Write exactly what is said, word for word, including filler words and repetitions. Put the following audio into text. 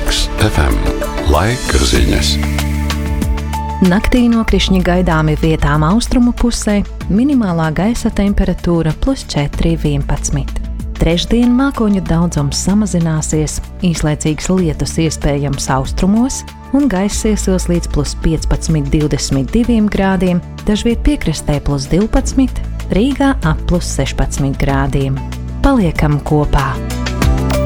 Laks F M. Laika ziņas. Naktī nokrišņi gaidāmi vietām austrumu pusē, minimālā gaisa temperatūra plus četri vienpadsmit. Trešdien mākoņu daudzums samazināsies, īslaicīgs lietus iespējams austrumos un gaiss iesils līdz plus piecpadsmit divdesmit divi grādiem, dažviet piekrastē plus divpadsmit, Rīgā ap plus sešpadsmit grādiem. Paliekam kopā!